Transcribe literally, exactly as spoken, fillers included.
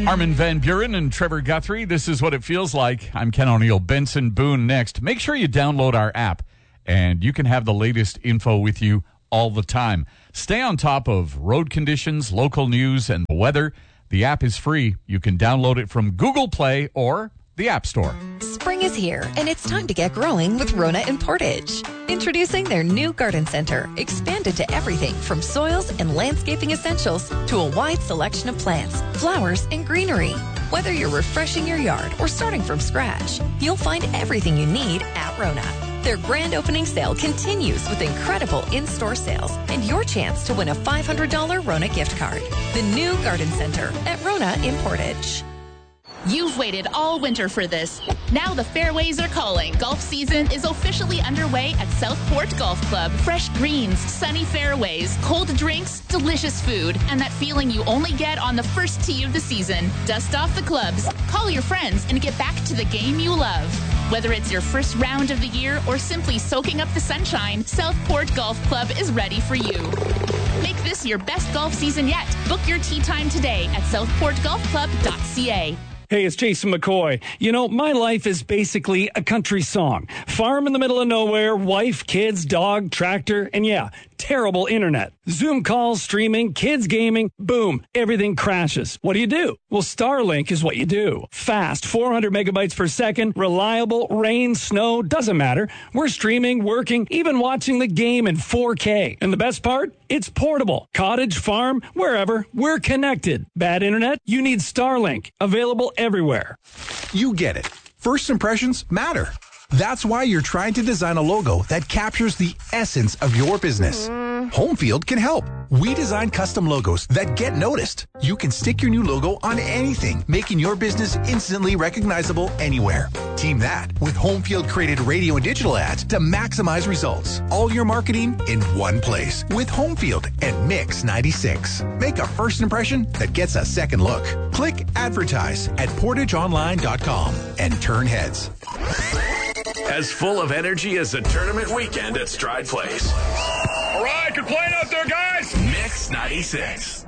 Armin van Buren and Trevor Guthrie, this is what it feels like. I'm Ken O'Neill. Benson Boone next. Make sure you download our app, and you can have the latest info with you all the time. Stay on top of road conditions, local news, and the weather. The app is free. You can download it from Google Play or the App Store. Spring is here, and it's time to get growing with Rona in Portage. Introducing their new garden center, expanded to everything from soils and landscaping essentials to a wide selection of plants, flowers, and greenery. Whether you're refreshing your yard or starting from scratch, you'll find everything you need at Rona. Their grand opening sale continues with incredible in-store sales and your chance to win a five hundred dollars Rona gift card. The new garden center at Rona in Portage. You've waited all winter for this. Now the fairways are calling. Golf season is officially underway at Southport Golf Club. Fresh greens, sunny fairways, cold drinks, delicious food, and that feeling you only get on the first tee of the season. Dust off the clubs, call your friends, and get back to the game you love. Whether it's your first round of the year or simply soaking up the sunshine, Southport Golf Club is ready for you. Make this your best golf season yet. Book your tee time today at southport golf club dot c a. Hey, it's Jason McCoy. You know, my life is basically a country song. Farm in the middle of nowhere, wife, kids, dog, tractor, and yeah, terrible internet. Zoom calls, streaming, kids gaming, boom, everything crashes. What do you do? Well, Starlink is what you do. Fast, four hundred megabytes per second, reliable, rain, snow, doesn't matter. We're streaming, working, even watching the game in four K. And the best part? It's portable. Cottage, farm, wherever, we're connected. Bad internet? You need Starlink. Available everywhere. You get it. First impressions matter. That's why you're trying to design a logo that captures the essence of your business. Homefield can help. We design custom logos that get noticed. You can stick your new logo on anything, making your business instantly recognizable anywhere. Team that with Homefield created radio and digital ads to maximize results. All your marketing in one place with Homefield and Mix ninety-six. Make a first impression that gets a second look. Click advertise at portage online dot com and turn heads. As full of energy as a tournament weekend at Stride Place. All right, good playing out there, guys. Mix ninety-six.